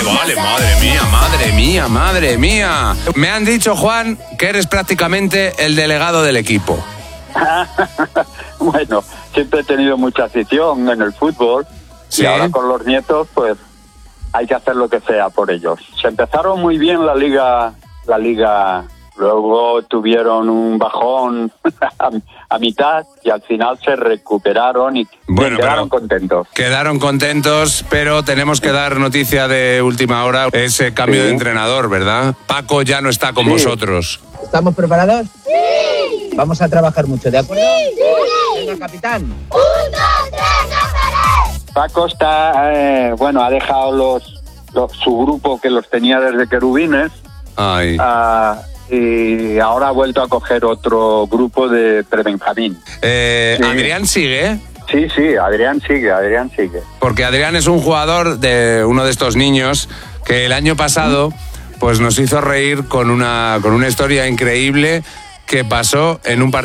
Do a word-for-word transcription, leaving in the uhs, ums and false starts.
vale, madre mía, madre mía, madre mía. Me han dicho, Juan, que eres prácticamente el delegado del equipo. Bueno, siempre he tenido mucha afición en el fútbol. ¿Sí? Y ahora con los nietos, pues hay que hacer lo que sea por ellos. Se empezaron muy bien la liga, la liga, luego tuvieron un bajón a, a mitad y al final se recuperaron y Bueno, quedaron pero contentos. Quedaron contentos, pero tenemos que dar noticia de última hora, ese cambio Sí. de entrenador, ¿verdad? Paco ya no está con Sí. vosotros. ¿Estamos preparados? ¡Sí! Vamos a trabajar mucho, ¿de acuerdo? ¡Sí! Venga, capitán. Paco está, eh, bueno, ha dejado los, los su grupo que los tenía desde Querubines Ay. ah, y ahora ha vuelto a coger otro grupo de prebenjamín. Eh, Sí. Adrián sigue, Sí, sí, Adrián sigue, Adrián sigue. porque Adrián es un jugador de uno de estos niños que el año pasado pues nos hizo reír con una, con una historia increíble que pasó en un partido